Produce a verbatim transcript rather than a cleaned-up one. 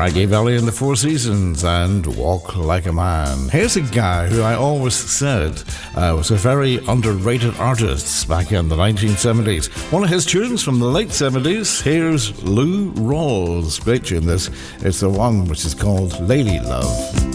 Craggy Valley and the Four Seasons and Walk Like a Man. Here's a guy who I always said uh, was a very underrated artist back in the nineteen seventies. One of his tunes from the late seventies, here's Lou Rawls. Great tune this. It's the one which is called Lady Love.